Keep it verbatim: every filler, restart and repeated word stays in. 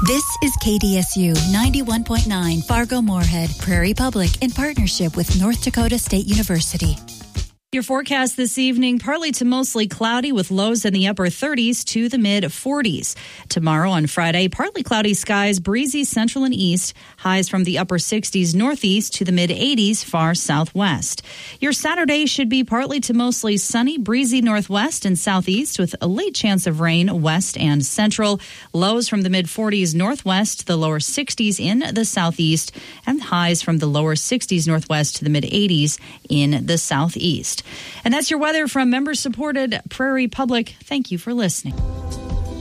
This is K D S U ninety-one point nine Fargo-Moorhead, Prairie Public, in partnership with North Dakota State University. Your forecast this evening, partly to mostly cloudy with lows in the upper thirties to the mid forties. Tomorrow on Friday, partly cloudy skies, breezy central and east, highs from the upper sixties northeast to the mid eighties far southwest. Your Saturday should be partly to mostly sunny, breezy northwest and southeast with a late chance of rain west and central. Lows from the mid forties northwest to the lower sixties in the southeast, and highs from the lower sixties northwest to the mid eighties in the southeast. And that's your weather from member-supported Prairie Public. Thank you for listening.